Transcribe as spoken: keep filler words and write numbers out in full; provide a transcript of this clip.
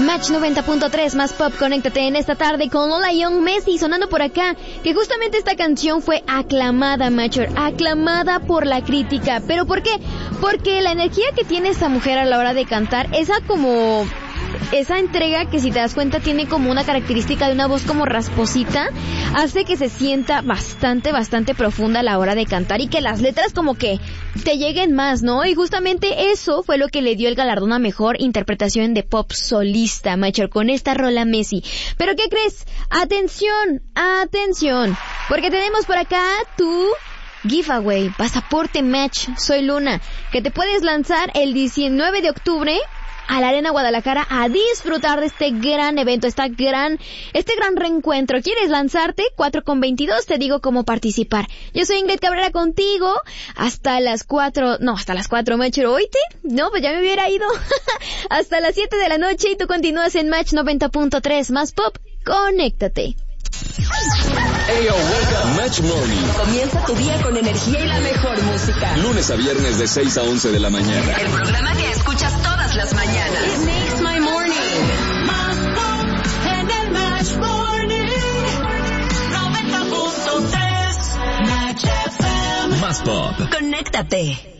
Match noventa punto tres, más pop, conéctate en esta tarde con Lola Young, Messi, sonando por acá, que justamente esta canción fue aclamada, Matcher, aclamada por la crítica. ¿Pero por qué? Porque la energía que tiene esta mujer a la hora de cantar, esa como... esa entrega que, si te das cuenta, tiene como una característica de una voz como rasposita, hace que se sienta bastante, bastante profunda a la hora de cantar y que las letras como que te lleguen más, ¿no? Y justamente eso fue lo que le dio el galardón a mejor interpretación de pop solista, Matcher, con esta rola Messi. ¿Pero qué crees? Atención, atención, porque tenemos por acá tu giveaway, pasaporte Match, soy Luna, que te puedes lanzar el diecinueve de octubre a la Arena Guadalajara a disfrutar de este gran evento, esta gran, este gran reencuentro. ¿Quieres lanzarte? cuatro con veintidós, te digo cómo participar. Yo soy Ingrid Cabrera contigo hasta las cuatro, no, hasta las cuatro, Matcher, ¿oíste? No, pues ya me hubiera ido. Hasta las siete de la noche y tú continúas en Match noventa punto tres, más pop, conéctate. Hey, yo, wake up. Match Morning. Comienza tu día con energía y la mejor música. Lunes a viernes de seis a once de la mañana. El programa que escuchas todas las mañanas. It makes my morning. Más pop en el Match Morning. noventa punto tres Match F M. Más pop. Conéctate.